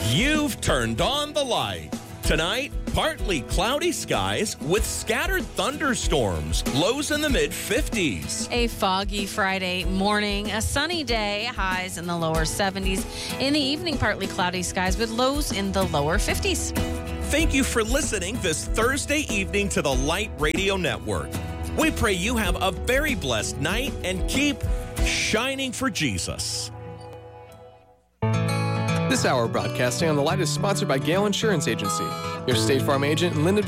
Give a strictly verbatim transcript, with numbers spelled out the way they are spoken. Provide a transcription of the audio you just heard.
You've turned on the light. Tonight, partly cloudy skies with scattered thunderstorms. Lows in the mid fifties. A foggy Friday morning, a sunny day, highs in the lower seventies. In the evening, partly cloudy skies with lows in the lower fifties. Thank you for listening this Thursday evening to the Light Radio Network. We pray you have a very blessed night and keep shining for Jesus. This hour of broadcasting on the Light is sponsored by Gale Insurance Agency, your State Farm agent in Linda